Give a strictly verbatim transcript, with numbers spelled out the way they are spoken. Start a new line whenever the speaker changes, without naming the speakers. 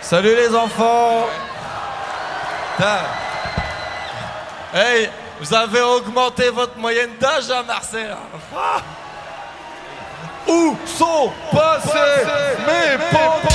Salut les enfants. Putain. Hey, vous avez augmenté votre moyenne d'âge, hein, Marcel? Ah. Où sont passés mes pompes?